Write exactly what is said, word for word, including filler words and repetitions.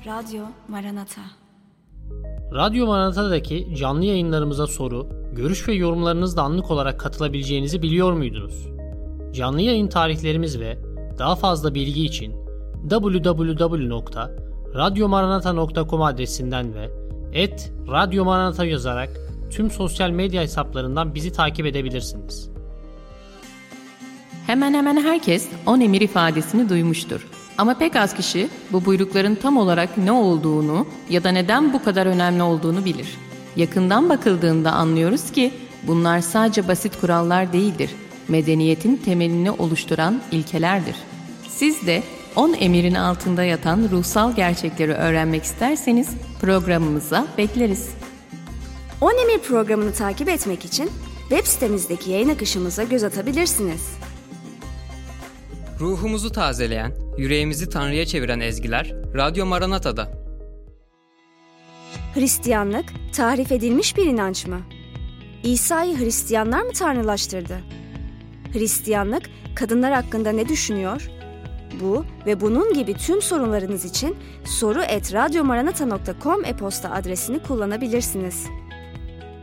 Radyo Maranata. Radyo Maranata'daki canlı yayınlarımıza soru, görüş ve yorumlarınızla anlık olarak katılabileceğinizi biliyor muydunuz? Canlı yayın tarihlerimiz ve daha fazla bilgi için double-u double-u double-u nokta radyo maranata nokta com adresinden ve et radyo maranata yazarak tüm sosyal medya hesaplarından bizi takip edebilirsiniz. Hemen hemen herkes on emir ifadesini duymuştur. Ama pek az kişi bu buyrukların tam olarak ne olduğunu ya da neden bu kadar önemli olduğunu bilir. Yakından bakıldığında anlıyoruz ki bunlar sadece basit kurallar değildir. Medeniyetin temelini oluşturan ilkelerdir. Siz de on emirin altında yatan ruhsal gerçekleri öğrenmek isterseniz programımıza bekleriz. on Emir programını takip etmek için web sitemizdeki yayın akışımıza göz atabilirsiniz. Ruhumuzu tazeleyen, yüreğimizi Tanrı'ya çeviren ezgiler Radyo Maranata'da. Hristiyanlık, tahrif edilmiş bir inanç mı? İsa'yı Hristiyanlar mı tanrılaştırdı? Hristiyanlık, kadınlar hakkında ne düşünüyor? Bu ve bunun gibi tüm sorunlarınız için soru et radyo maranata nokta com e-posta adresini kullanabilirsiniz.